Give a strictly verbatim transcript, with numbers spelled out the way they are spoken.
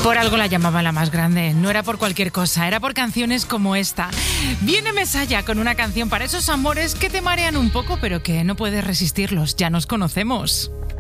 Por algo la llamaban la más grande, no era por cualquier cosa, era por canciones como esta. Viene Mesaya con una canción para esos amores que te marean un poco, pero que no puedes resistirlos, ya nos conocemos.